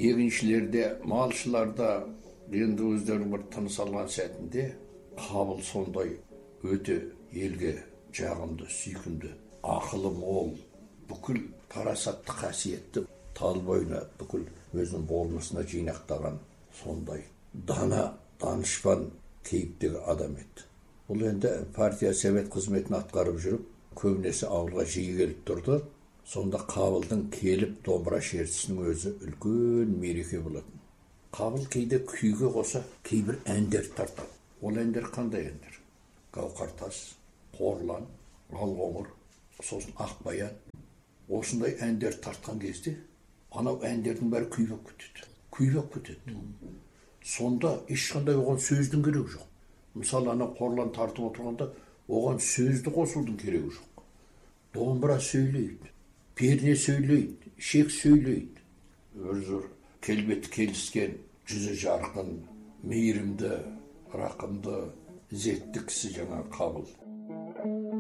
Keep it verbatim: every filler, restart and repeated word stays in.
егіншілерде, малшыларда енді өздерінің бір тыныс алған сәтінде Қабыл сондай өте елге жағымды, сүйкімді, ақылы мол, бүкіл парасатты қасиетті тал бойына бүкіл өзінің болмысына жинақтаған сондай дана, данышпан кейіптегі адам еді. Бұл енді партия совет қызметін атқарып жүріп, көбінесе ауылға жиі келіп тұрды. Сонда Қабылдың келіп домбыра шертісінің өзі үлкен мереке болатын. Қабыл кейде күйге қоса кейбір әндер тартады. Ол әндер қандай әндер? Гауһартас, Қорлан, Алқоңыр, сосын Ақбаян. Осындай әндер тартқан кезде, анау әндердің бәрі күй болып кетеді. Күй болып кетеді. Сонда ешқандай оған сөздің керегі жоқ. Мысалы, ана Қорлан тартып отырғанда, оған сөзді қосудың керегі жоқ. Домбыра сөйлейді, перне сөйлейді, шек сөйлейді. Өзі келбеті келіскен, жүзі жарқын, мейірімді, рақымды, ізетті кісі жаңағы Қабыл.